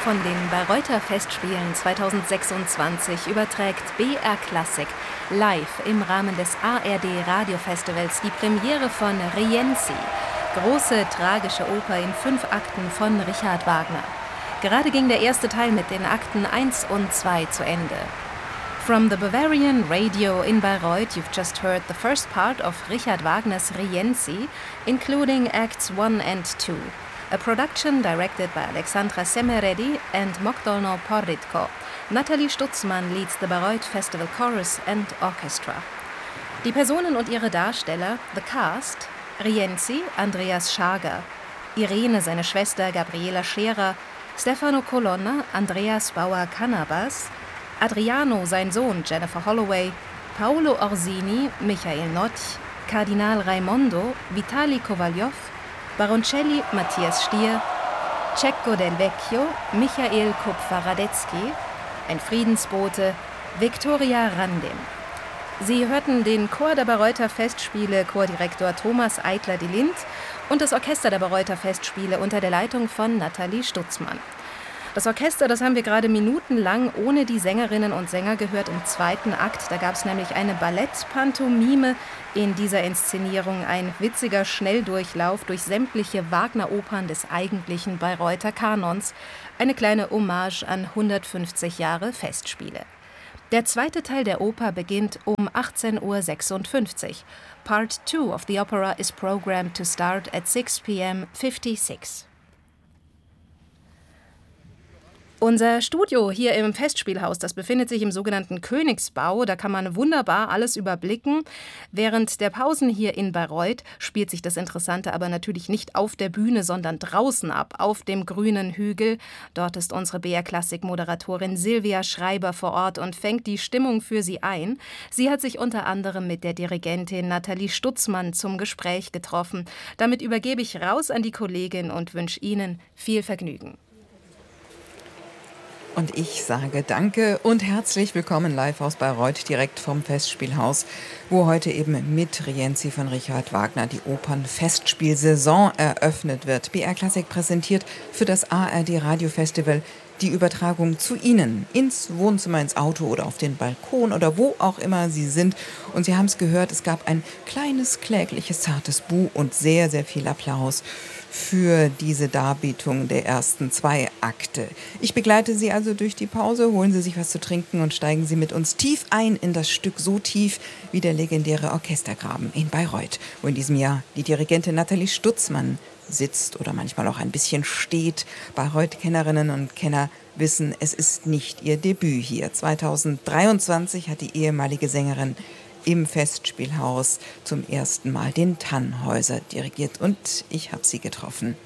von den Bayreuther Festspielen 2026 überträgt BR Classic live im Rahmen des ARD Radiofestivals die Premiere von Rienzi, große tragische Oper in 5 Akten von Richard Wagner. Gerade ging der erste Teil mit den Akten 1 und 2 zu Ende. From the Bavarian Radio in Bayreuth, you've just heard the first part of Richard Wagner's Rienzi, including Acts 1 and 2. A production directed by Alexandra Semeredi and Mogdolno Porritko. Nathalie Stutzmann leads the Bayreuth Festival Chorus and Orchestra. Die Personen und ihre Darsteller, the cast: Rienzi, Andreas Schager; Irene, seine Schwester Gabriela Scherer; Stefano Colonna, Andreas Bauer-Cannabas; Adriano, sein Sohn Jennifer Holloway; Paolo Orsini, Michael Notch; Kardinal Raimondo, Vitali Kowaljow; Baroncelli, Matthias Stier; Cecco Del Vecchio, Michael Kupfer-Radetzky; ein Friedensbote, Viktoria Randem. Sie hörten den Chor der Bayreuther Festspiele, Chordirektor Thomas Eitler-de-Lind, und das Orchester der Bayreuther Festspiele unter der Leitung von Nathalie Stutzmann. Das Orchester, das haben wir gerade minutenlang ohne die Sängerinnen und Sänger gehört im zweiten Akt. Da gab es nämlich eine Ballettpantomime in dieser Inszenierung, ein witziger Schnelldurchlauf durch sämtliche Wagner-Opern des eigentlichen Bayreuther Kanons, eine kleine Hommage an 150 Jahre Festspiele. Der zweite Teil der Oper beginnt um 18:56 Uhr. Part 2 of the opera is programmed to start at 6 p.m. 56. Unser Studio hier im Festspielhaus, das befindet sich im sogenannten Königsbau. Da kann man wunderbar alles überblicken. Während der Pausen hier in Bayreuth spielt sich das Interessante aber natürlich nicht auf der Bühne, sondern draußen ab, auf dem grünen Hügel. Dort ist unsere BR-Klassik-Moderatorin Silvia Schreiber vor Ort und fängt die Stimmung für Sie ein. Sie hat sich unter anderem mit der Dirigentin Nathalie Stutzmann zum Gespräch getroffen. Damit übergebe ich raus an die Kollegin und wünsche Ihnen viel Vergnügen. Und ich sage danke und herzlich willkommen live aus Bayreuth, direkt vom Festspielhaus, wo heute eben mit Rienzi von Richard Wagner die Opernfestspielsaison eröffnet wird. BR Classic präsentiert für das ARD Radiofestival die Übertragung zu Ihnen, ins Wohnzimmer, ins Auto oder auf den Balkon oder wo auch immer Sie sind. Und Sie haben es gehört, es gab ein kleines, klägliches, zartes Buh und sehr, sehr viel Applaus für diese Darbietung der ersten 2 Akte. Ich begleite Sie also durch die Pause, holen Sie sich was zu trinken und steigen Sie mit uns tief ein in das Stück, so tief wie der legendäre Orchestergraben in Bayreuth, wo in diesem Jahr die Dirigentin Nathalie Stutzmann sitzt oder manchmal auch ein bisschen steht. Bayreuth-Kennerinnen und Kenner wissen, es ist nicht ihr Debüt hier. 2023 hat die ehemalige Sängerin im Festspielhaus zum ersten Mal den Tannhäuser dirigiert und ich habe sie getroffen.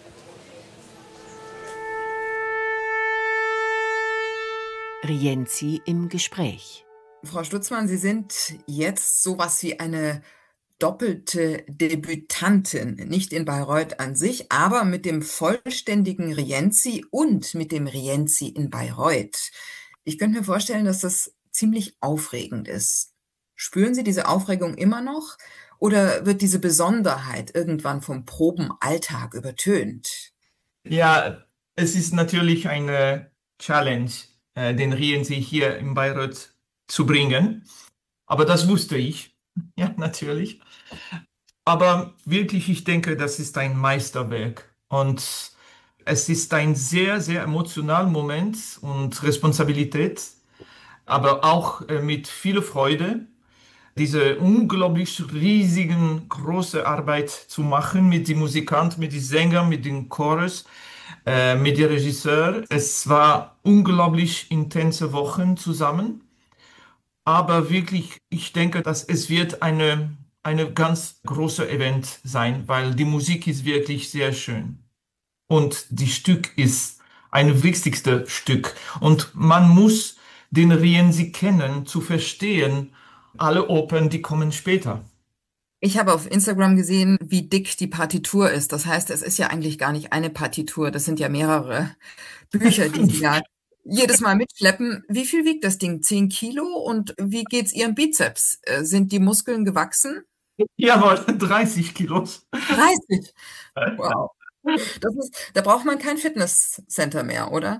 Rienzi im Gespräch. Frau Stutzmann, Sie sind jetzt sowas wie eine doppelte Debütantin, nicht in Bayreuth an sich, aber mit dem vollständigen Rienzi und mit dem Rienzi in Bayreuth. Ich könnte mir vorstellen, dass das ziemlich aufregend ist. Spüren Sie diese Aufregung immer noch oder wird diese Besonderheit irgendwann vom Probenalltag übertönt? Ja, es ist natürlich eine Challenge, den Rienzi hier in Bayreuth zu bringen. Aber das wusste ich. Ja, natürlich. Aber wirklich, ich denke, das ist ein Meisterwerk. Und es ist ein sehr, sehr emotionaler Moment und Responsabilität, aber auch mit viel Freude, diese unglaublich riesigen, große Arbeit zu machen mit den Musikanten, mit den Sängern, mit den Chorus, mit dem Regisseur. Es war unglaublich intense Wochen zusammen. Aber wirklich, ich denke, dass es wird eine ganz große Event sein, weil die Musik ist wirklich sehr schön. Und die Stück ist ein wichtigstes Stück. Und man muss den Rienzi kennen, zu verstehen, alle Opern, die kommen später. Ich habe auf Instagram gesehen, wie dick die Partitur ist. Das heißt, es ist ja eigentlich gar nicht eine Partitur, das sind ja mehrere Bücher, die Sie da jedes Mal mitschleppen. Wie viel wiegt das Ding? 10 Kilo? Und wie geht's Ihrem Bizeps? Sind die Muskeln gewachsen? Jawohl, 30 Kilos. 30? Wow. Da braucht man kein Fitnesscenter mehr, oder?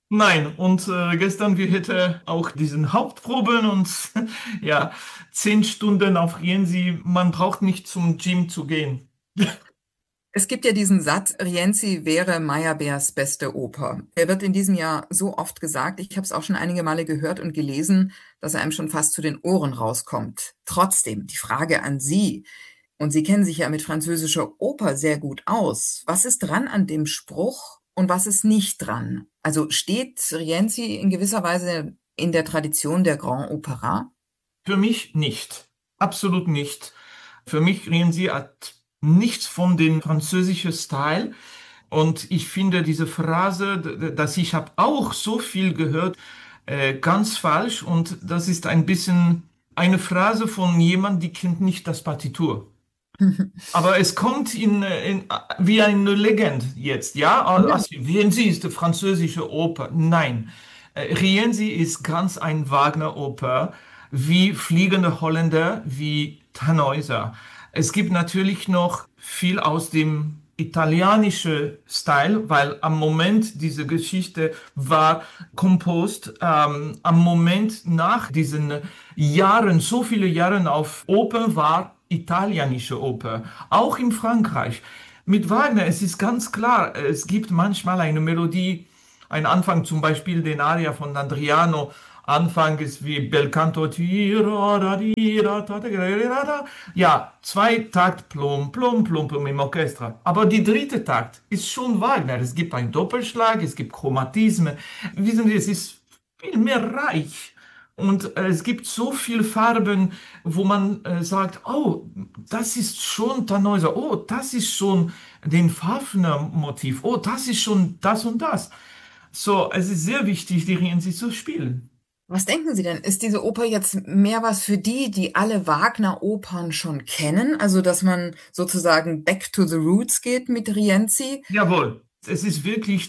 Nein, und gestern wir hätten auch diesen Hauptproben und ja, 10 Stunden auf Rienzi. Man braucht nicht zum Gym zu gehen. Es gibt ja diesen Satz, Rienzi wäre Meyerbeers beste Oper. Er wird in diesem Jahr so oft gesagt, ich habe es auch schon einige Male gehört und gelesen, dass er einem schon fast zu den Ohren rauskommt. Trotzdem, die Frage an Sie, und Sie kennen sich ja mit französischer Oper sehr gut aus. Was ist dran an dem Spruch und was ist nicht dran? Also steht Rienzi in gewisser Weise in der Tradition der Grand Opera? Für mich nicht. Absolut nicht. Für mich Rienzi hat nichts von dem französischen Style. Und ich finde diese Phrase, dass ich habe auch so viel gehört, ganz falsch. Und das ist ein bisschen eine Phrase von jemand, die kennt nicht das Partitur. Aber es kommt wie eine Legende jetzt, ja? Ja. Also, Rienzi ist die französische Oper. Nein, Rienzi ist ganz ein Wagner-Oper, wie Fliegende Holländer, wie Tannhäuser. Es gibt natürlich noch viel aus dem italienischen Style, weil am Moment diese Geschichte war kompost, am Moment nach diesen Jahren, so viele Jahren auf Oper war italienische Oper, auch in Frankreich. Mit Wagner, es ist ganz klar, es gibt manchmal eine Melodie, ein Anfang zum Beispiel den Aria von Andriano, Anfang ist wie Bel canto ja, zwei Takt plum, plum, plum, plum im Orchester. Aber die dritte Takt ist schon Wagner. Es gibt einen Doppelschlag, es gibt Chromatismen. Wissen Sie, es ist viel mehr reich. Und es gibt so viele Farben, wo man sagt, oh, das ist schon Tannhäuser, oh, das ist schon den Fafner-Motiv, oh, das ist schon das und das. So, es ist sehr wichtig, die Rienzi zu spielen. Was denken Sie denn? Ist diese Oper jetzt mehr was für die, die alle Wagner-Opern schon kennen? Also, dass man sozusagen back to the roots geht mit Rienzi? Jawohl, es ist wirklich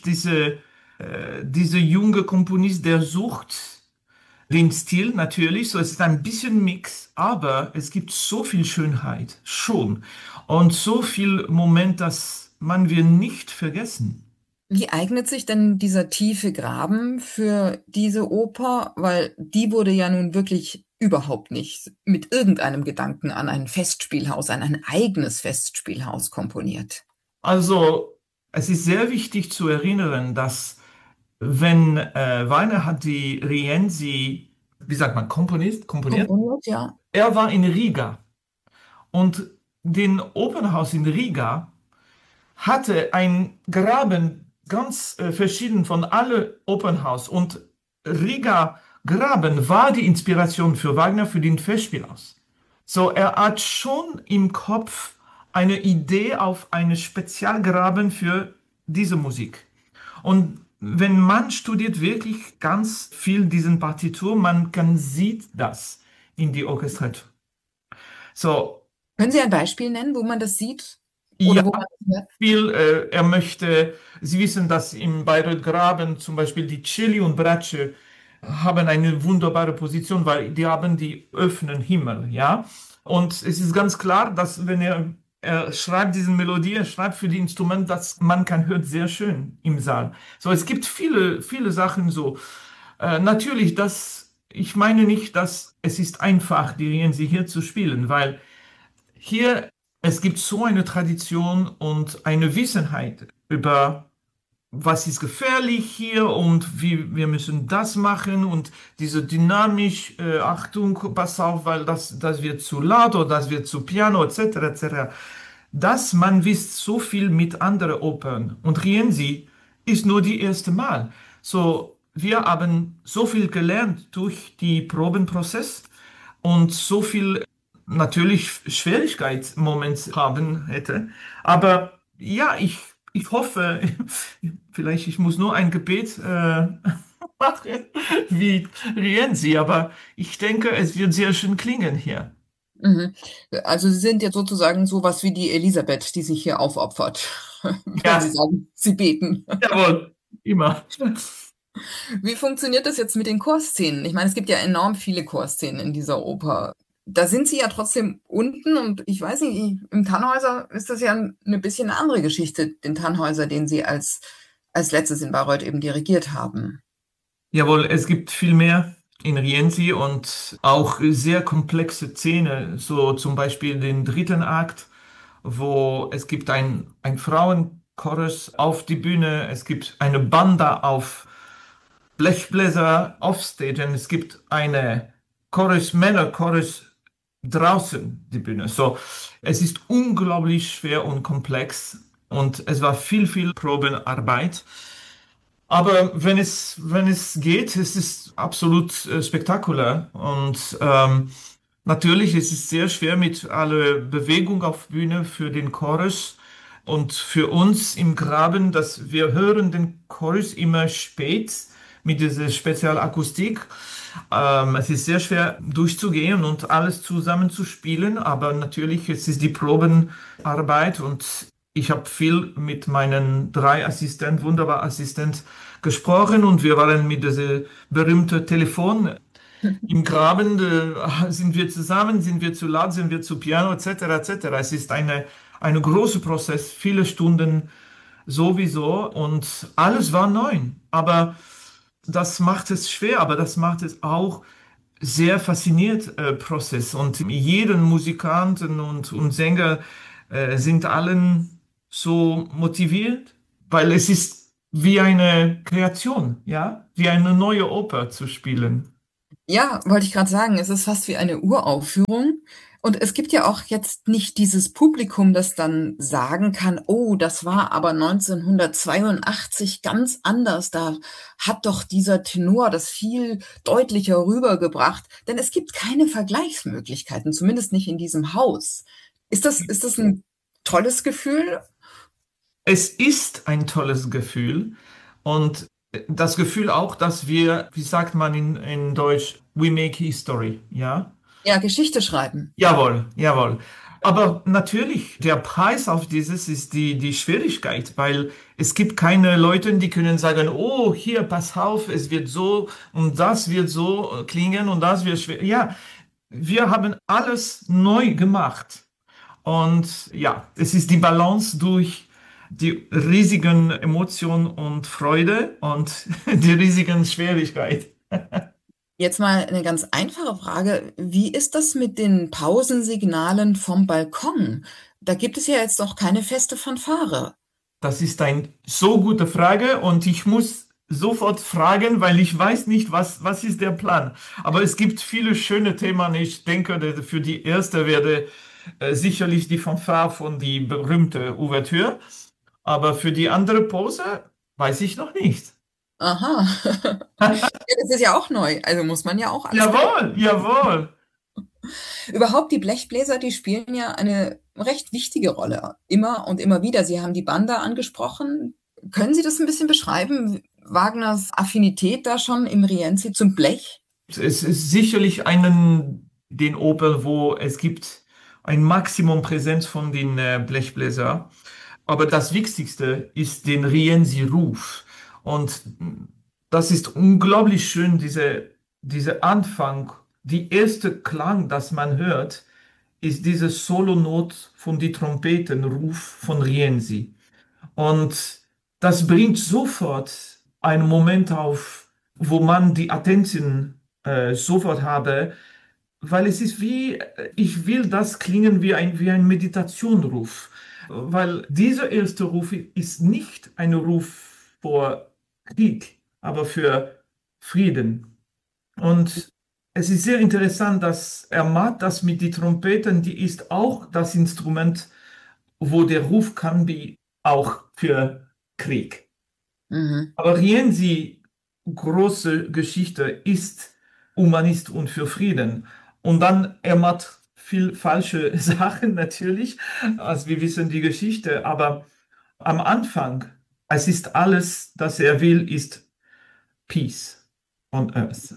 diese junge Komponist, der sucht den Stil natürlich, so es ist ein bisschen Mix, aber es gibt so viel Schönheit schon und so viel Moment, dass man wir nicht vergessen. Wie eignet sich denn dieser tiefe Graben für diese Oper? Weil die wurde ja nun wirklich überhaupt nicht mit irgendeinem Gedanken an ein Festspielhaus, an ein eigenes Festspielhaus komponiert. Also es ist sehr wichtig zu erinnern, dass wenn Weiner hat die Rienzi, wie sagt man, komponiert, Komponiert, ja. er war in Riga und den Opernhaus in Riga hatte ein Graben ganz verschieden von alle Opernhaus und Riga Graben war die Inspiration für Wagner für den Festspielhaus. So, er hat schon im Kopf eine Idee auf einen Spezialgraben für diese Musik. Und wenn man studiert wirklich ganz viel diesen Partitur, man kann sieht das in die Orchestratur. So, Können Sie ein Beispiel nennen, wo man das sieht? ja, Oder wo man das hört? viel, er möchte, Sie wissen, dass im Bayreuth Graben zum Beispiel die Celli und Bratsche haben eine wunderbare Position, weil die haben die öffnen Himmel, ja. Und es ist ganz klar, dass wenn er schreibt diese Melodie, er schreibt für die Instrumente, dass man kann hört sehr schön im Saal. So, es gibt viele, viele Sachen so. Natürlich, ich meine nicht, dass es ist einfach, die Rienzi hier zu spielen, weil hier, es gibt so eine Tradition und eine Wissenheit über, was ist gefährlich hier und wie wir müssen das machen und diese dynamisch, Achtung, pass auf, weil das wird zu laut oder das wird zu piano, etc., etc. Dass man wisst so viel mit anderen Opern und Rienzi ist nur die erste Mal. So, wir haben so viel gelernt durch die Probenprozess und so viel natürlich Schwierigkeitsmomente haben hätte. Aber ja, ich hoffe, vielleicht ich muss nur ein Gebet machen wie Rienzi, aber ich denke, es wird sehr schön klingen hier. Mhm. Also Sie sind jetzt sozusagen sowas wie die Elisabeth, die sich hier aufopfert, wenn Sie Ja, sagen, Sie beten. jawohl, immer. Wie funktioniert das jetzt mit den Chorszenen? Ich meine, es gibt ja enorm viele Chorszenen in dieser Oper. Da sind Sie ja trotzdem unten und ich weiß nicht, im Tannhäuser ist das ja eine bisschen eine andere Geschichte, den Tannhäuser, den Sie als letztes in Bayreuth eben dirigiert haben. Jawohl, es gibt viel mehr in Rienzi und auch sehr komplexe Szenen, so zum Beispiel den dritten Akt, wo es gibt ein Frauenchorus auf die Bühne, es gibt eine Banda auf Blechbläser offstage und es gibt eine Chorus, Männerchorus draußen die Bühne. So, es ist unglaublich schwer und komplex und es war viel Probenarbeit. Aber wenn es geht, es ist absolut spektakulär. Und natürlich ist es sehr schwer mit aller Bewegung auf Bühne für den Chorus und für uns im Graben, dass wir hören den Chorus immer spät mit dieser Spezialakustik. Es ist sehr schwer durchzugehen und alles zusammenzuspielen, aber natürlich es ist die Probenarbeit und ich habe viel mit meinen drei Assistenten, wunderbar Assistent, gesprochen und wir waren mit diesem berühmten Telefon im Graben, sind wir zusammen, sind wir zu laut, sind wir zu Piano, etc., etc. Es ist eine große Prozess, viele Stunden sowieso und alles war neu. Aber das macht es schwer, aber das macht es auch sehr fasziniert Prozess und jeden Musikanten und Sänger sind allen so motiviert, weil es ist wie eine Kreation, ja, wie eine neue Oper zu spielen. Ja, wollte ich gerade sagen, es ist fast wie eine Uraufführung. Und es gibt ja auch jetzt nicht dieses Publikum, das dann sagen kann, oh, das war aber 1982 ganz anders. Da hat doch dieser Tenor das viel deutlicher rübergebracht. Denn es gibt keine Vergleichsmöglichkeiten, zumindest nicht in diesem Haus. Ist das ein tolles Gefühl? Es ist ein tolles Gefühl und das Gefühl auch, dass wir, wie sagt man in Deutsch, we make history, ja? Ja, Geschichte schreiben. Jawohl, jawohl. Aber natürlich, der Preis auf dieses ist die Schwierigkeit, weil es gibt keine Leute, die können sagen, oh, hier, pass auf, es wird so und das wird so klingen und das wird schwer. Ja, wir haben alles neu gemacht. Und ja, es ist die Balance durch die riesigen Emotionen und Freude und die riesigen Schwierigkeit. Jetzt mal eine ganz einfache Frage. Wie ist das mit den Pausensignalen vom Balkon? Da gibt es ja jetzt noch keine feste Fanfare. Das ist eine so gute Frage und ich muss sofort fragen, weil ich weiß nicht, was ist der Plan. Aber es gibt viele schöne Themen. Ich denke, für die erste werde sicherlich die Fanfare von die berühmte Ouvertüre. Aber für die andere Pose weiß ich noch nicht. Aha. Ja, das ist ja auch neu. Also muss man ja auch alles bedenken. Jawohl, jawohl. Überhaupt die Blechbläser, die spielen ja eine recht wichtige Rolle. Immer und immer wieder. Sie haben die Banda angesprochen. Können Sie das ein bisschen beschreiben? Wagners Affinität da schon im Rienzi zum Blech? Es ist sicherlich den Opern, wo es gibt ein Maximum Präsenz von den Blechbläser. Aber das Wichtigste ist den Rienzi-Ruf. Und das ist unglaublich schön, diese Anfang, die erste Klang, das man hört, ist diese Solonot von die Trompetenruf von Rienzi. Und das bringt sofort einen Moment auf, wo man die Attention sofort habe, weil es ist wie, ich will das klingen wie ein Meditationruf, weil dieser erste Ruf ist nicht ein Ruf vor Krieg, aber für Frieden. Und es ist sehr interessant, dass er macht das mit den Trompeten, die ist auch das Instrument, wo der Ruf kann wie auch für Krieg. Mhm. Aber Rienzi, große Geschichte, ist Humanist und für Frieden. Und dann, er macht viel falsche Sachen natürlich, als wir wissen die Geschichte. Aber am Anfang, es ist alles, das er will, ist Peace on Earth.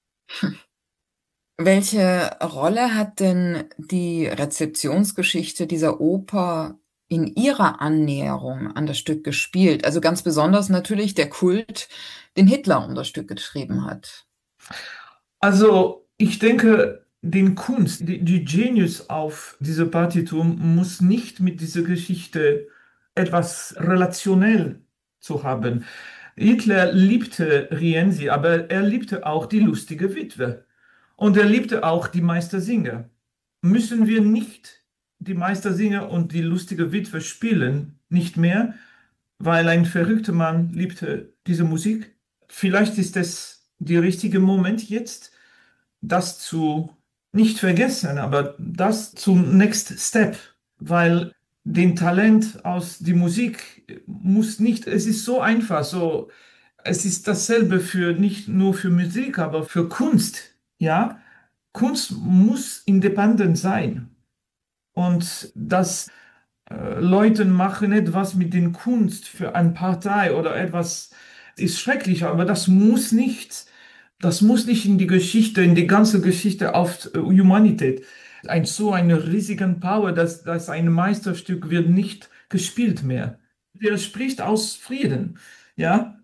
Welche Rolle hat denn die Rezeptionsgeschichte dieser Oper in Ihrer Annäherung an das Stück gespielt? Also ganz besonders natürlich der Kult, den Hitler um das Stück getrieben hat. Also, ich denke, den Kunst, die Genius auf dieser Partitur muss nicht mit dieser Geschichte etwas relationell zu haben. Hitler liebte Rienzi, aber er liebte auch die lustige Witwe. Und er liebte auch die Meistersinger. Müssen wir nicht die Meistersinger und die lustige Witwe spielen? Nicht mehr, weil ein verrückter Mann liebte diese Musik? Vielleicht ist es der richtige Moment jetzt, das zu nicht vergessen, aber das zum Next Step, weil den Talent aus die Musik muss nicht, es ist so einfach, so, es ist dasselbe für nicht nur für Musik, aber für Kunst, ja. Kunst muss independent sein und dass Leute machen etwas mit den Kunst für eine Partei oder etwas ist schrecklich, aber das muss nicht in die Geschichte, in die ganze Geschichte auf Humanität. So eine riesige Power, dass ein Meisterstück wird nicht gespielt mehr. Der spricht aus Frieden, ja.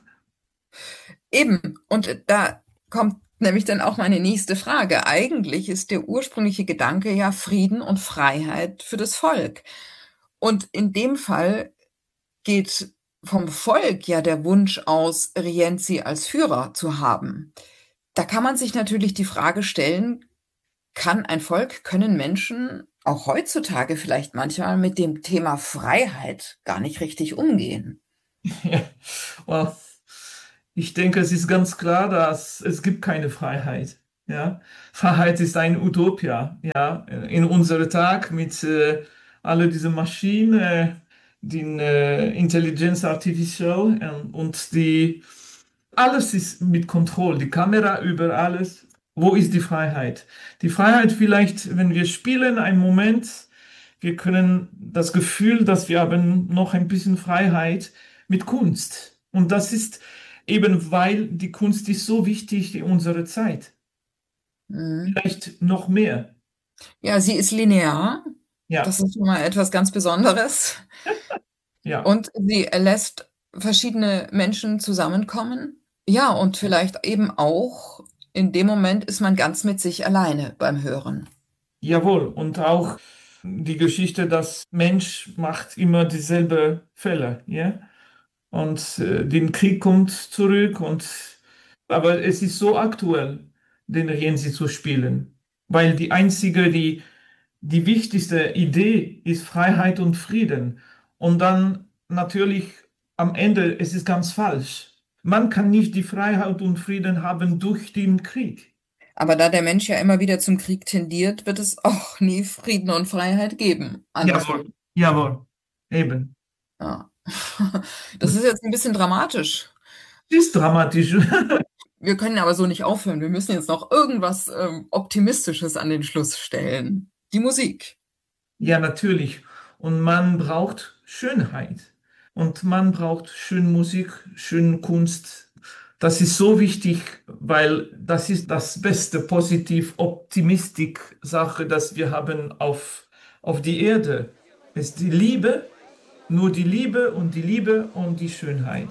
Eben, und da kommt nämlich dann auch meine nächste Frage. Eigentlich ist der ursprüngliche Gedanke ja Frieden und Freiheit für das Volk. Und in dem Fall geht vom Volk ja der Wunsch aus, Rienzi als Führer zu haben. Da kann man sich natürlich die Frage stellen, können Menschen auch heutzutage vielleicht manchmal mit dem Thema Freiheit gar nicht richtig umgehen? Ja. Well, ich denke, es ist ganz klar, dass es gibt keine Freiheit. Ja? Freiheit ist ein Utopia. Ja? In unserem Tag mit alle diese Maschinen, die Intelligenz Artificial und die alles ist mit Kontrolle, die Kamera über alles. Wo ist die Freiheit? Die Freiheit vielleicht, wenn wir spielen, einen Moment, wir können das Gefühl, dass wir haben noch ein bisschen Freiheit mit Kunst. Und das ist eben, weil die Kunst ist so wichtig in unserer Zeit. Mhm. Vielleicht noch mehr. Ja, sie ist linear. Ja, Das ist schon mal etwas ganz Besonderes. ja. Und sie lässt verschiedene Menschen zusammenkommen. Ja, und vielleicht eben auch in dem Moment ist man ganz mit sich alleine beim Hören. Jawohl. Und auch die Geschichte, dass Mensch macht immer dieselbe Fälle, ja. Und den Krieg kommt zurück aber es ist so aktuell, den Rienzi zu spielen, weil die wichtigste Idee ist Freiheit und Frieden. Und dann natürlich am Ende, es ist ganz falsch. Man kann nicht die Freiheit und Frieden haben durch den Krieg. Aber da der Mensch ja immer wieder zum Krieg tendiert, wird es auch nie Frieden und Freiheit geben. Andersrum. Jawohl, jawohl, eben. Ja. Das ist jetzt ein bisschen dramatisch. Es ist dramatisch. Wir können aber so nicht aufhören. Wir müssen jetzt noch irgendwas Optimistisches an den Schluss stellen. Die Musik. Ja, natürlich. Und man braucht Schönheit. Und man braucht schöne Musik, schöne Kunst. Das ist so wichtig, weil das ist das beste Positiv-Optimistik-Sache, das wir haben auf die Erde. Es ist die Liebe, nur die Liebe und die Liebe und die Schönheit.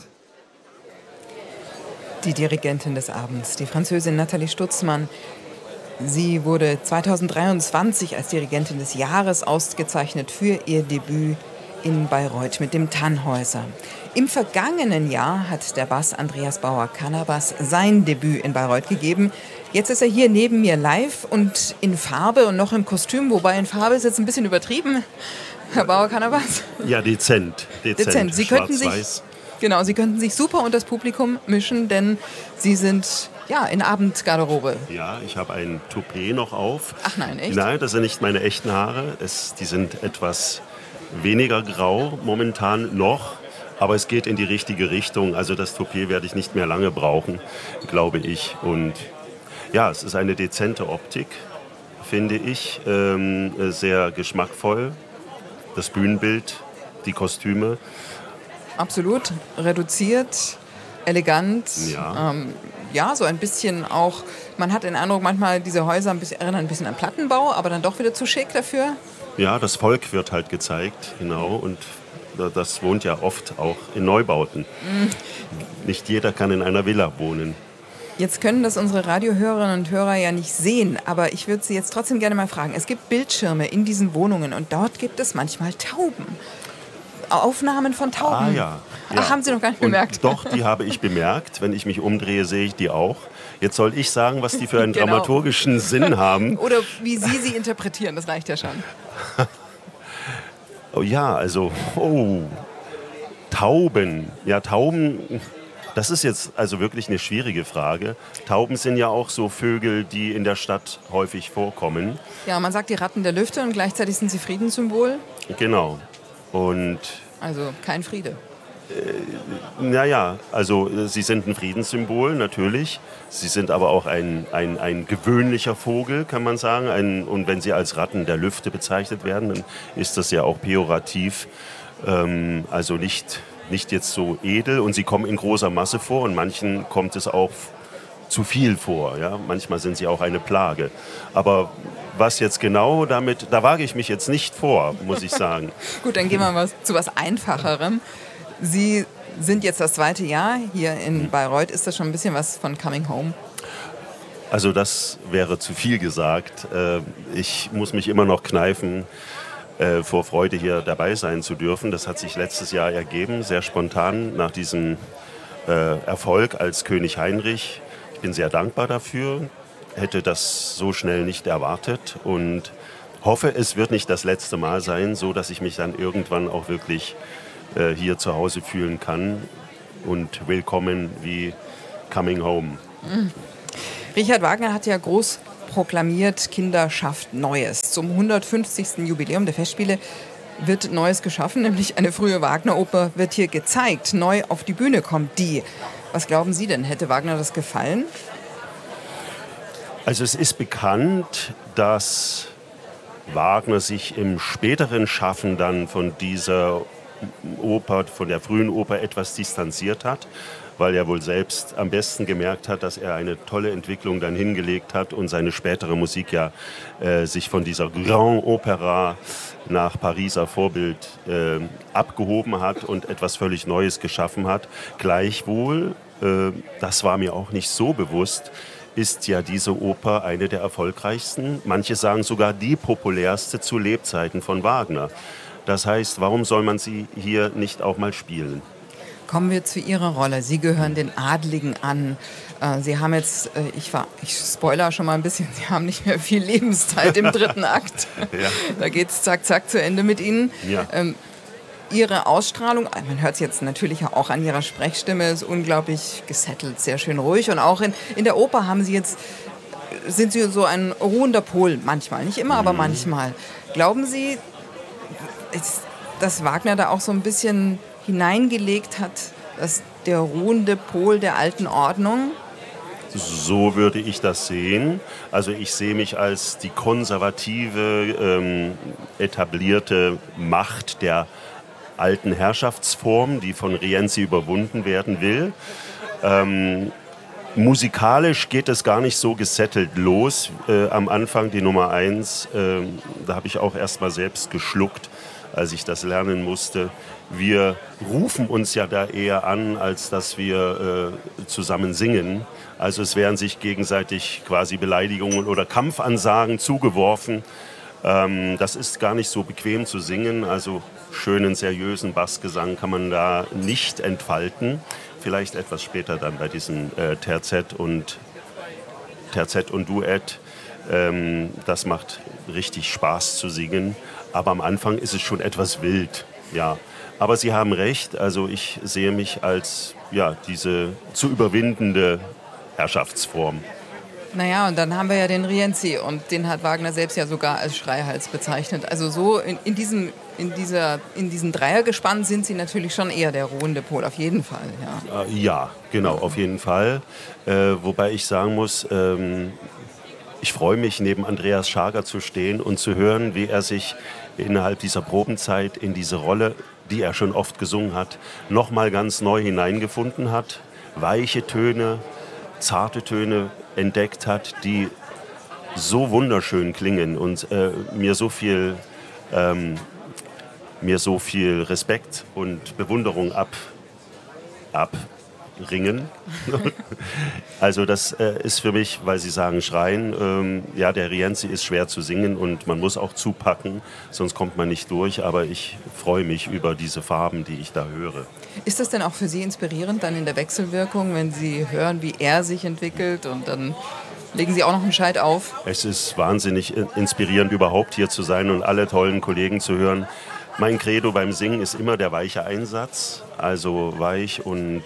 Die Dirigentin des Abends, die Französin Nathalie Stutzmann. Sie wurde 2023 als Dirigentin des Jahres ausgezeichnet für ihr Debüt in Bayreuth mit dem Tannhäuser. Im vergangenen Jahr hat der Bass Andreas Bauer-Cannabas sein Debüt in Bayreuth gegeben. Jetzt ist er hier neben mir live und in Farbe und noch im Kostüm, wobei in Farbe ist jetzt ein bisschen übertrieben. Herr Bauer-Cannabas? Ja, dezent. Dezent. Sie könnten sich super unter das Publikum mischen, denn Sie sind ja in Abendgarderobe. Ja, ich habe ein Toupet noch auf. Ach nein, echt? Nein, das sind nicht meine echten Haare. Die sind etwas weniger grau momentan noch, aber es geht in die richtige Richtung. Also das Toupet werde ich nicht mehr lange brauchen, glaube ich. Und ja, es ist eine dezente Optik, finde ich, sehr geschmackvoll. Das Bühnenbild, die Kostüme. Absolut, reduziert, elegant. Ja. Ja, so ein bisschen auch, man hat den Eindruck, manchmal diese Häuser erinnern ein bisschen an Plattenbau, aber dann doch wieder zu schick dafür. Ja, das Volk wird halt gezeigt, genau, und das wohnt ja oft auch in Neubauten. Nicht jeder kann in einer Villa wohnen. Jetzt können das unsere Radiohörerinnen und Hörer ja nicht sehen, aber ich würde Sie jetzt trotzdem gerne mal fragen. Es gibt Bildschirme in diesen Wohnungen und dort gibt es manchmal Tauben. Aufnahmen von Tauben. Ah ja. Ach, haben Sie noch gar nicht bemerkt. Und doch, die habe ich bemerkt. Wenn ich mich umdrehe, sehe ich die auch. Jetzt soll ich sagen, was die für einen Genau. dramaturgischen Sinn haben. Oder wie Sie sie interpretieren, das reicht ja schon. Oh ja, also, Tauben. Ja, Tauben, das ist jetzt also wirklich eine schwierige Frage. Tauben sind ja auch so Vögel, die in der Stadt häufig vorkommen. Ja, man sagt die Ratten der Lüfte und gleichzeitig sind sie Friedenssymbol. Genau. Und Also kein Friede. naja, also sie sind ein Friedenssymbol, natürlich. Sie sind aber auch ein gewöhnlicher Vogel, kann man sagen. Und wenn sie als Ratten der Lüfte bezeichnet werden, dann ist das ja auch pejorativ. Also nicht jetzt so edel. Und sie kommen in großer Masse vor und manchen kommt es auch zu viel vor. Ja? Manchmal sind sie auch eine Plage. Aber was jetzt genau damit, da wage ich mich jetzt nicht vor, muss ich sagen. Gut, dann gehen wir zu was Einfacherem. Sie sind jetzt das 2. Jahr hier in Bayreuth. Ist das schon ein bisschen was von Coming Home? Also das wäre zu viel gesagt. Ich muss mich immer noch kneifen, vor Freude hier dabei sein zu dürfen. Das hat sich letztes Jahr ergeben, sehr spontan nach diesem Erfolg als König Heinrich. Ich bin sehr dankbar dafür, hätte das so schnell nicht erwartet und hoffe, es wird nicht das letzte Mal sein, so dass ich mich dann irgendwann auch wirklich hier zu Hause fühlen kann und willkommen wie Coming Home. Richard Wagner hat ja groß proklamiert, Kinder schafft Neues. Zum 150. Jubiläum der Festspiele wird Neues geschaffen, nämlich eine frühe Wagner-Oper wird hier gezeigt. Neu auf die Bühne kommt die. Was glauben Sie denn? Hätte Wagner das gefallen? Also es ist bekannt, dass Wagner sich im späteren Schaffen dann von dieser Oper, von der frühen Oper etwas distanziert hat, weil er wohl selbst am besten gemerkt hat, dass er eine tolle Entwicklung dann hingelegt hat und seine spätere Musik ja sich von dieser Grand Opera nach Pariser Vorbild abgehoben hat und etwas völlig Neues geschaffen hat. Gleichwohl, das war mir auch nicht so bewusst, ist ja diese Oper eine der erfolgreichsten, manche sagen sogar die populärste zu Lebzeiten von Wagner. Das heißt, warum soll man sie hier nicht auch mal spielen? Kommen wir zu Ihrer Rolle. Sie gehören den Adligen an. Sie haben jetzt, ich spoiler schon mal ein bisschen, Sie haben nicht mehr viel Lebenszeit im 3. Akt. Ja. Da geht es zack, zack zu Ende mit Ihnen. Ja. Ihre Ausstrahlung, man hört es jetzt natürlich auch an Ihrer Sprechstimme, ist unglaublich gesettelt, sehr schön ruhig. Und auch in der Oper sind Sie so ein ruhender Pol, manchmal, nicht immer, aber manchmal. Glauben Sie, dass Wagner da auch so ein bisschen hineingelegt hat, dass der ruhende Pol der alten Ordnung? So würde ich das sehen. Also ich sehe mich als die konservative, etablierte Macht der alten Herrschaftsform, die von Rienzi überwunden werden will. Musikalisch geht es gar nicht so gesettelt los. Am Anfang die Nummer 1, da habe ich auch erst mal selbst geschluckt, als ich das lernen musste. Wir rufen uns ja da eher an, als dass wir zusammen singen. Also es werden sich gegenseitig quasi Beleidigungen oder Kampfansagen zugeworfen. Das ist gar nicht so bequem zu singen. Also schönen, seriösen Bassgesang kann man da nicht entfalten. Vielleicht etwas später dann bei diesem Terzett und Duett. Das macht richtig Spaß zu singen. Aber am Anfang ist es schon etwas wild, ja. Aber Sie haben recht, also ich sehe mich als diese zu überwindende Herrschaftsform. Naja, und dann haben wir ja den Rienzi und den hat Wagner selbst ja sogar als Schreihals bezeichnet. Also so in diesem Dreiergespann sind Sie natürlich schon eher der ruhende Pol, auf jeden Fall. Ja, ja, genau, auf jeden Fall. Wobei ich sagen muss, ich freue mich, neben Andreas Schager zu stehen und zu hören, wie er sich innerhalb dieser Probenzeit in diese Rolle, die er schon oft gesungen hat, nochmal ganz neu hineingefunden hat. Weiche Töne, zarte Töne entdeckt hat, die so wunderschön klingen und mir so viel Respekt und Bewunderung ringen. Also das ist für mich, weil Sie sagen Schreien, ja, der Rienzi ist schwer zu singen und man muss auch zupacken, sonst kommt man nicht durch. Aber ich freue mich über diese Farben, die ich da höre. Ist das denn auch für Sie inspirierend dann in der Wechselwirkung, wenn Sie hören, wie er sich entwickelt und dann legen Sie auch noch einen Scheit auf? Es ist wahnsinnig inspirierend, überhaupt hier zu sein und alle tollen Kollegen zu hören. Mein Credo beim Singen ist immer der weiche Einsatz, also weich und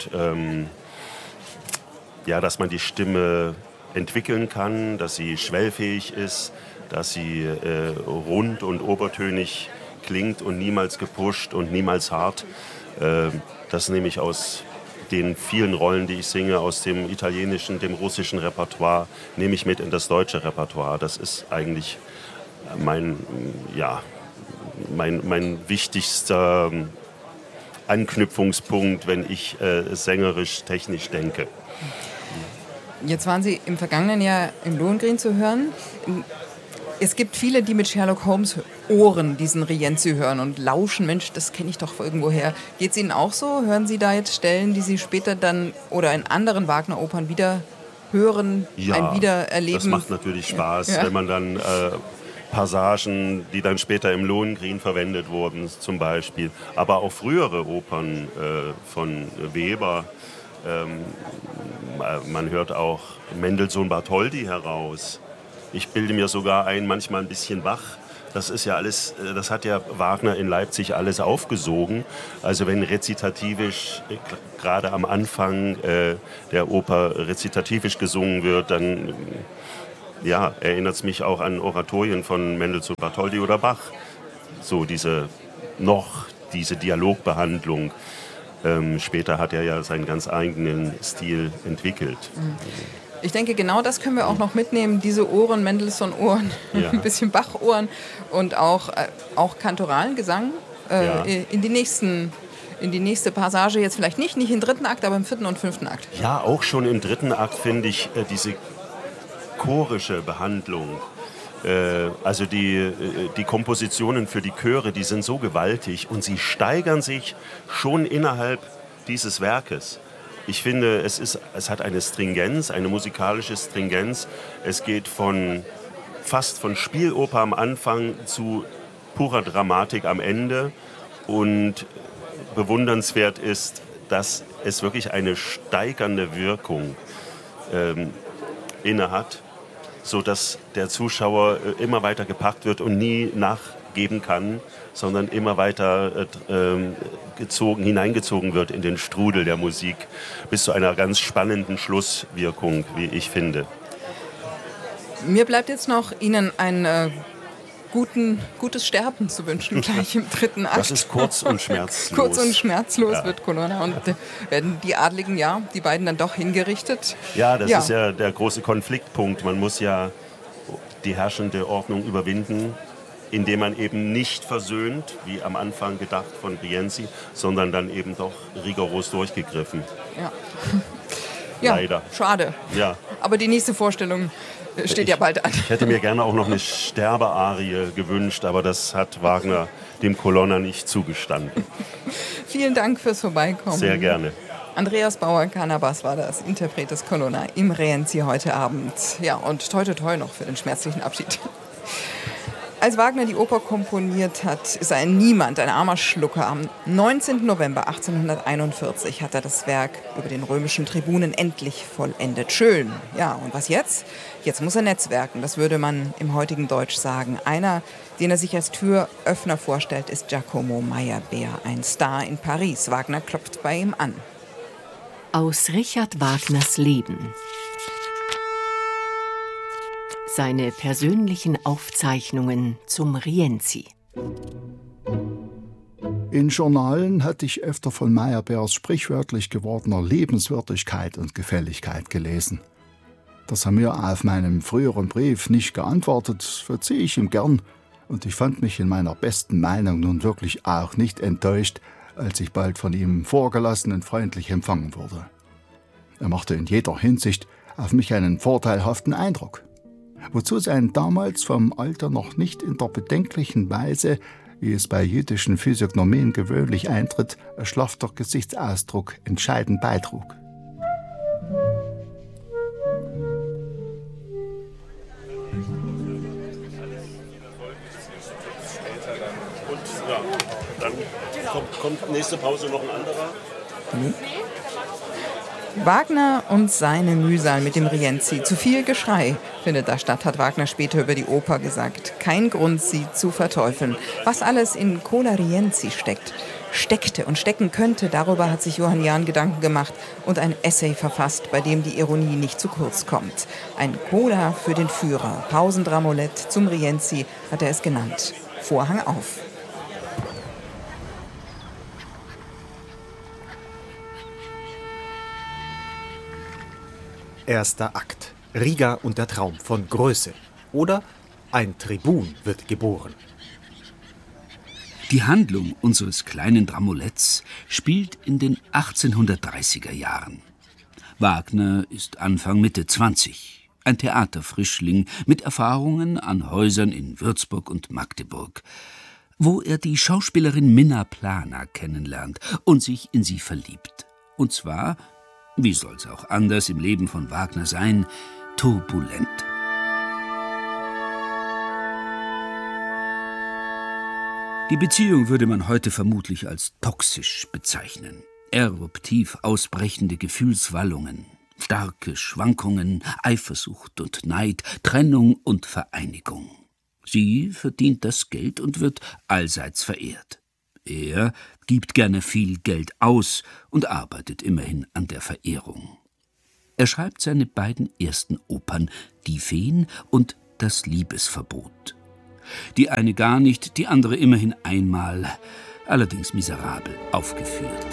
ja, dass man die Stimme entwickeln kann, dass sie schwellfähig ist, dass sie rund und obertönig klingt und niemals gepusht und niemals hart. Das nehme ich aus den vielen Rollen, die ich singe, aus dem italienischen, dem russischen Repertoire, nehme ich mit in das deutsche Repertoire. Das ist eigentlich mein wichtigster Anknüpfungspunkt, wenn ich sängerisch, technisch denke. Jetzt waren Sie im vergangenen Jahr im Lohengrin zu hören. Es gibt viele, die mit Sherlock Holmes Ohren diesen Rienzi hören und lauschen. Mensch, das kenne ich doch irgendwoher. Geht es Ihnen auch so? Hören Sie da jetzt Stellen, die Sie später dann oder in anderen Wagner-Opern wieder hören, ein Wiedererleben? Das macht natürlich Spaß, wenn man dann Passagen, die dann später im Lohengrin verwendet wurden, zum Beispiel. Aber auch frühere Opern von Weber. Man hört auch Mendelssohn Bartholdy heraus. Ich bilde mir sogar ein, manchmal ein bisschen Bach. Das ist ja alles, das hat ja Wagner in Leipzig alles aufgesogen. Also wenn rezitativisch, gerade am Anfang der Oper rezitativisch gesungen wird, dann erinnert es mich auch an Oratorien von Mendelssohn Bartholdy oder Bach. So diese Dialogbehandlung. Später hat er ja seinen ganz eigenen Stil entwickelt. Ich denke, genau das können wir auch noch mitnehmen, diese Ohren, Mendelssohn-Ohren, ein bisschen Bach-Ohren und auch kantoralen Gesang in die nächste Passage, jetzt vielleicht nicht im dritten Akt, aber im vierten und fünften Akt. Ja, auch schon im dritten Akt finde ich diese chorische Behandlung, also die Kompositionen für die Chöre, die sind so gewaltig und sie steigern sich schon innerhalb dieses Werkes. Ich finde, es hat eine Stringenz, eine musikalische Stringenz. Es geht fast von Spieloper am Anfang zu purer Dramatik am Ende. Und bewundernswert ist, dass es wirklich eine steigernde Wirkung innehat, sodass der Zuschauer immer weiter gepackt wird und nie nachgeben kann, sondern immer weiter hineingezogen wird in den Strudel der Musik, bis zu einer ganz spannenden Schlusswirkung, wie ich finde. Mir bleibt jetzt noch Ihnen ein gutes Sterben zu wünschen, gleich im dritten Akt. Das ist kurz und schmerzlos. Kurz und schmerzlos wird Colonna. Und werden die Adligen, die beiden dann doch hingerichtet? Ja, das ist ja der große Konfliktpunkt. Man muss ja die herrschende Ordnung überwinden, indem man eben nicht versöhnt, wie am Anfang gedacht von Rienzi, sondern dann eben doch rigoros durchgegriffen. Ja, leider. Schade. Ja. Aber die nächste Vorstellung steht ja bald an. Ich hätte mir gerne auch noch eine Sterbearie gewünscht, aber das hat Wagner dem Colonna nicht zugestanden. Vielen Dank fürs Vorbeikommen. Sehr gerne. Andreas Bauer-Canabas war das, Interpret des Colonna im Rienzi heute Abend. Ja, und toi toi toi noch für den schmerzlichen Abschied. Als Wagner die Oper komponiert hat, ist er ein Niemand, ein armer Schlucker. Am 19. November 1841 hat er das Werk über den römischen Tribunen endlich vollendet. Schön. Ja, und was jetzt? Jetzt muss er netzwerken, das würde man im heutigen Deutsch sagen. Einer, den er sich als Türöffner vorstellt, ist Giacomo Meyerbeer, ein Star in Paris. Wagner klopft bei ihm an. Aus Richard Wagners Leben. Seine persönlichen Aufzeichnungen zum Rienzi. In Journalen hatte ich öfter von Meyerbeers sprichwörtlich gewordener Liebenswürdigkeit und Gefälligkeit gelesen. Dass er mir auf meinem früheren Brief nicht geantwortet, verziehe ich ihm gern, und ich fand mich in meiner besten Meinung nun wirklich auch nicht enttäuscht, als ich bald von ihm vorgelassen und freundlich empfangen wurde. Er machte in jeder Hinsicht auf mich einen vorteilhaften Eindruck, wozu sein damals vom Alter noch nicht in der bedenklichen Weise, wie es bei jüdischen Physiognomien gewöhnlich eintritt, erschlaffter Gesichtsausdruck entscheidend beitrug. kommt nächste Pause noch ein anderer. Wagner und seine Mühsal mit dem Rienzi. Zu viel Geschrei findet da statt, hat Wagner später über die Oper gesagt. Kein Grund, sie zu verteufeln. Was alles in Cola Rienzi steckte und stecken könnte, darüber hat sich Johann Jahn Gedanken gemacht und ein Essay verfasst, bei dem die Ironie nicht zu kurz kommt. Ein Cola für den Führer, Pausendramolett zum Rienzi hat er es genannt. Vorhang auf. Erster Akt. Riga und der Traum von Größe. Oder ein Tribun wird geboren. Die Handlung unseres kleinen Dramoletts spielt in den 1830er Jahren. Wagner ist Anfang Mitte 20, ein Theaterfrischling mit Erfahrungen an Häusern in Würzburg und Magdeburg, wo er die Schauspielerin Minna Plana kennenlernt und sich in sie verliebt. Und zwar, wie soll's auch anders im Leben von Wagner sein, turbulent. Die Beziehung würde man heute vermutlich als toxisch bezeichnen. Eruptiv ausbrechende Gefühlswallungen, starke Schwankungen, Eifersucht und Neid, Trennung und Vereinigung. Sie verdient das Geld und wird allseits verehrt. Er gibt gerne viel Geld aus und arbeitet immerhin an der Verehrung. Er schreibt seine beiden ersten Opern, Die Feen und Das Liebesverbot. Die eine gar nicht, die andere immerhin einmal, allerdings miserabel aufgeführt.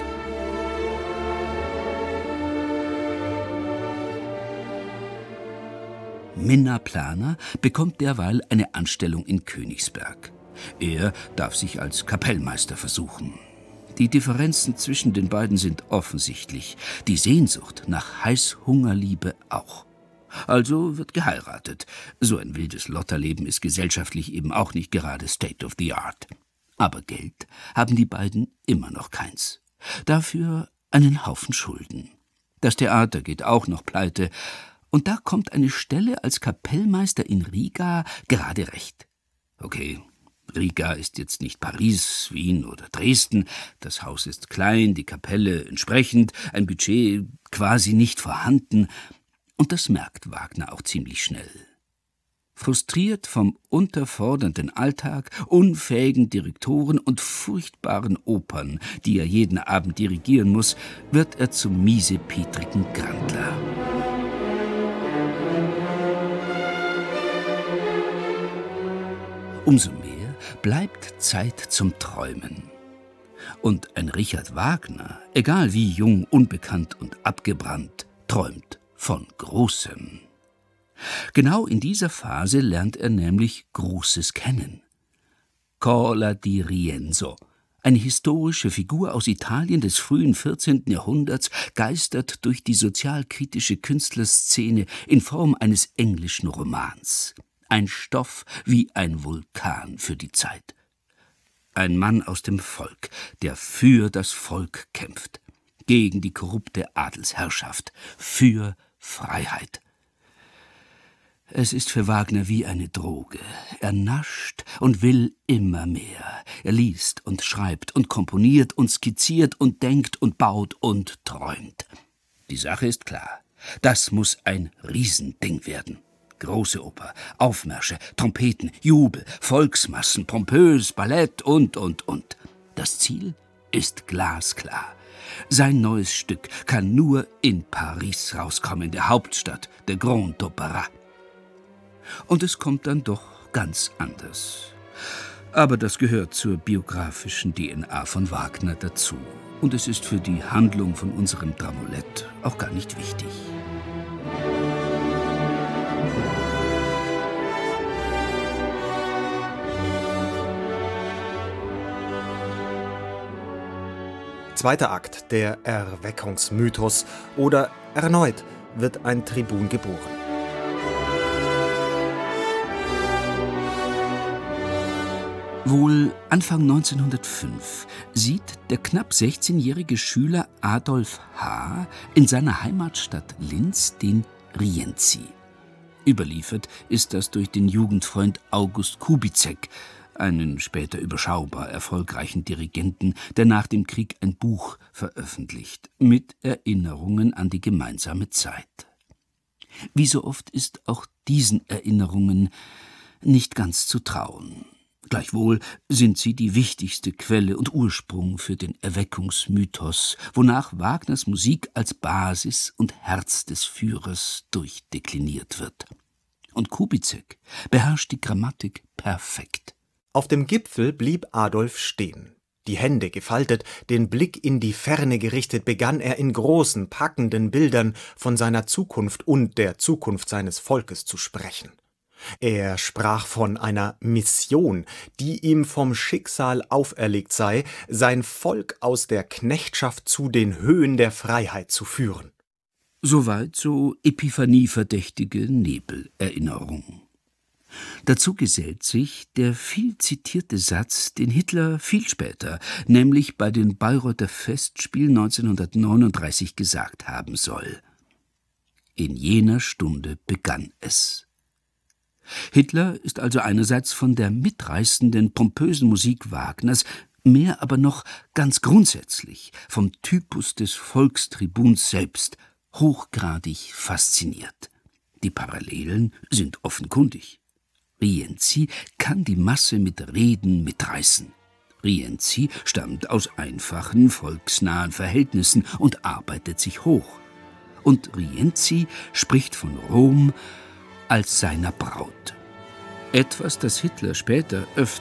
Minna Plana bekommt derweil eine Anstellung in Königsberg. Er darf sich als Kapellmeister versuchen. Die Differenzen zwischen den beiden sind offensichtlich. Die Sehnsucht nach Heißhungerliebe auch. Also wird geheiratet. So ein wildes Lotterleben ist gesellschaftlich eben auch nicht gerade State of the Art. Aber Geld haben die beiden immer noch keins. Dafür einen Haufen Schulden. Das Theater geht auch noch pleite. Und da kommt eine Stelle als Kapellmeister in Riga gerade recht. Okay, Riga ist jetzt nicht Paris, Wien oder Dresden. Das Haus ist klein, die Kapelle entsprechend, ein Budget quasi nicht vorhanden. Und das merkt Wagner auch ziemlich schnell. Frustriert vom unterfordernden Alltag, unfähigen Direktoren und furchtbaren Opern, die er jeden Abend dirigieren muss, wird er zum miesepetrigen Grandler. Umso mehr bleibt Zeit zum Träumen. Und ein Richard Wagner, egal wie jung, unbekannt und abgebrannt, träumt von Großem. Genau in dieser Phase lernt er nämlich Großes kennen. Cola di Rienzo, eine historische Figur aus Italien des frühen 14. Jahrhunderts, geistert durch die sozialkritische Künstlerszene in Form eines englischen Romans. Ein Stoff wie ein Vulkan für die Zeit. Ein Mann aus dem Volk, der für das Volk kämpft, gegen die korrupte Adelsherrschaft, für Freiheit. Es ist für Wagner wie eine Droge. Er nascht und will immer mehr. Er liest und schreibt und komponiert und skizziert und denkt und baut und träumt. Die Sache ist klar. Das muss ein Riesending werden. Große Oper, Aufmärsche, Trompeten, Jubel, Volksmassen, pompös, Ballett und. Das Ziel ist glasklar. Sein neues Stück kann nur in Paris rauskommen, der Hauptstadt, der Grand Opéra. Und es kommt dann doch ganz anders. Aber das gehört zur biografischen DNA von Wagner dazu. Und es ist für die Handlung von unserem Dramolett auch gar nicht wichtig. Zweiter Akt, der Erweckungsmythos, oder erneut wird ein Tribun geboren. Wohl Anfang 1905 sieht der knapp 16-jährige Schüler Adolf H. in seiner Heimatstadt Linz den Rienzi. Überliefert ist das durch den Jugendfreund August Kubizek, einen später überschaubar erfolgreichen Dirigenten, der nach dem Krieg ein Buch veröffentlicht, mit Erinnerungen an die gemeinsame Zeit. Wie so oft ist auch diesen Erinnerungen nicht ganz zu trauen. Gleichwohl sind sie die wichtigste Quelle und Ursprung für den Erweckungsmythos, wonach Wagners Musik als Basis und Herz des Führers durchdekliniert wird. Und Kubizek beherrscht die Grammatik perfekt. Auf dem Gipfel blieb Adolf stehen. Die Hände gefaltet, den Blick in die Ferne gerichtet, begann er in großen, packenden Bildern von seiner Zukunft und der Zukunft seines Volkes zu sprechen. Er sprach von einer Mission, die ihm vom Schicksal auferlegt sei, sein Volk aus der Knechtschaft zu den Höhen der Freiheit zu führen. Soweit so Epiphanie-verdächtige Nebelerinnerung. Dazu gesellt sich der viel zitierte Satz, den Hitler viel später, nämlich bei den Bayreuther Festspielen 1939 gesagt haben soll: In jener Stunde begann es. Hitler ist also einerseits von der mitreißenden, pompösen Musik Wagners, mehr aber noch ganz grundsätzlich vom Typus des Volkstribuns selbst hochgradig fasziniert. Die Parallelen sind offenkundig. Rienzi kann die Masse mit Reden mitreißen. Rienzi stammt aus einfachen, volksnahen Verhältnissen und arbeitet sich hoch. Und Rienzi spricht von Rom als seiner Braut. Etwas, das Hitler später öfter